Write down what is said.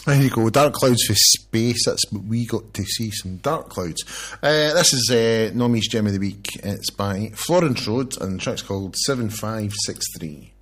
There you go, Dark Clouds for space. That's what we got to see, some Dark Clouds. This is Nomi's Gem of the Week. It's by Florence Road, and the track's called 7563.